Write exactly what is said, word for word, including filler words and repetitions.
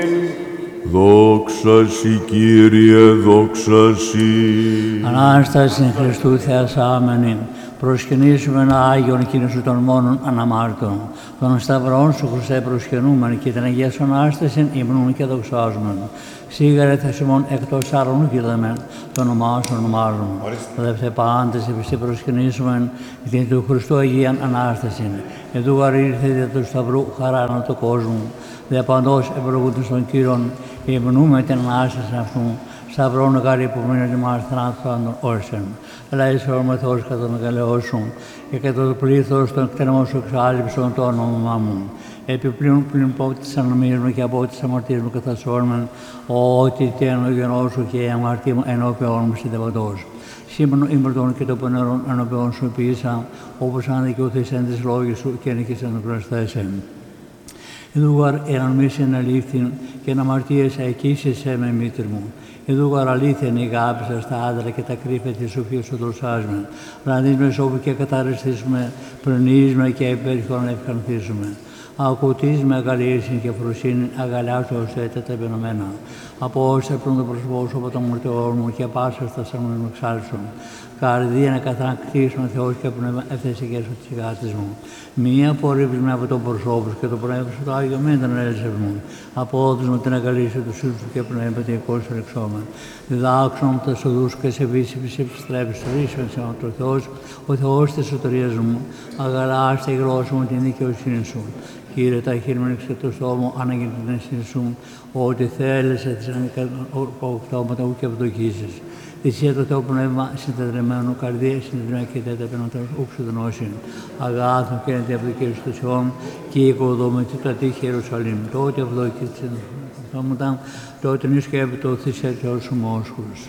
Δόξα Συ, Κύριε, δόξα Συ. Ανάσταση Χριστού θεασάμενη, προσκυνήσουμε ένα Άγιον Κύριε των μόνων αναμάρτων. Των σταυρών σου Χριστέ προσκυνούμεν και την Αγία σου Ανάσταση υμνούν και δοξάζουμε. Σίγαρε θεσμών εκτός άλλων κοίταμεν, το όνομά σου ονομάζουμε. Το δεύτε πάντες επιστή προσκυνήσουμε την του Χριστού Αγίαν Ανάσταση. Εδού αρήλθε δια του σταυρού χαράνα του κόσμου. Δια παντός ευλογούνται στον Κύριον, υμνούμε την Ανάσταση αυτού. Σταυρών γάρι που μείνει μας θανάτων όρσεν. Ελάησον με Θεός κατά τον μεγαλαιώσουν και κατά το πλήθος των κτενών σου εξάλληψον το όνομά μου. Επιπλέον πλην πόκτης ανομίζουμε και από τις αμαρτίες μου καθασόρμεν, ότι τι εν ο γενός σου και η αμαρτία μου ενώπιον μου συντεβατός. Σήμανο ύμπρτον και το πονερόν ενώπιον σου ποιήσα, όπως αν δικαιωθείς εν τις λόγες σου και νικήσαν τον προσθέσεν. Ιδούγαρ εάν μη συναλήφθην και να αμαρτίες αικήσεσαι με μήτρη μου. Ιδούγαρ αλήθεν η αγάπησα στα άντρα και τα κρύφε της σοφίας σου δροσάσμε. Ραντείς με σώπου και καταρρεστήσουμε, προνίζουμε και υπέρχον ευχανθήσουμε. Ακουτείς με αγαλίαση και φροσύνη, αγαλιάσου ως έτε τα επενωμένα. Από όσα πριν το πρόσωπό σου από το μορτεό μου και πάσα στα σαν μου εξάλσουν. Καρδία να κατακτήσουμε Θεός και πνεύμα ευθεσικές του της γάτης μου. Μία απορρίψουμε από τον προσώπου και το πνεύμα σου το Άγιο μην τον έλεσαι Απόδοσμα την αγκαλίαση του σύλλου και πνεύμα την εικόνα σου ρεξόμεν. Διδάξουμε τα σοδούς και σε βύσιψη επιστρέψει στο ρίσον σε ο Θεός, ο Θεός της σωτηρίας μου, αγαλάστε η γλώσσα μου την δικαιοσύνη σου. Κύριε, τα χείρμεν εξ το στόμα, αναγγείλει την αίσθηση σου, ότι θέλεσαι τις ανεκατόματα ου και ευδοκίσεις. Θυσία το Θεό πνεύμα συντετρεμένο, καρδία συντετρεμένο και τέτα πέναντα ούξου γνώση. Αγάθο και είναι διαβδοκίσεις του Θεών και η οικοδόμηση του ατύχη Ιερουσαλήμ. Τότε ευδοκίσεις του Θεόμουτα, τότε νη σκέπτο θυσία Θεός σου μόσχους.